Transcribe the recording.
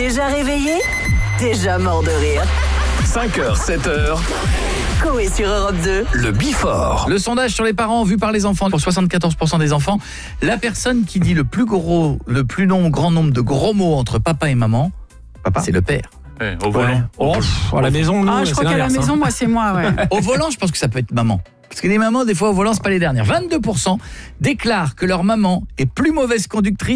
Déjà réveillé, déjà mort de rire. 5h, 7h, Coé sur Europe 2. le Before. Le sondage sur les parents vu par les enfants, pour 74% des enfants, la personne qui dit le plus grand nombre de gros mots entre papa et maman, c'est le père. Au volant. À la maison, nous, Je crois qu'à la maison, moi, c'est moi, ouais. Au volant, je pense que ça peut être maman. Parce que les mamans, des fois, au volant, c'est pas les dernières. 22% déclarent que leur maman est plus mauvaise conductrice